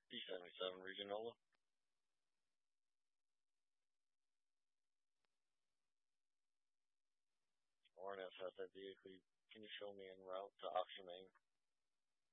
D77 Regionala. RNS has that vehicle. Can you show me en route to Auction Main?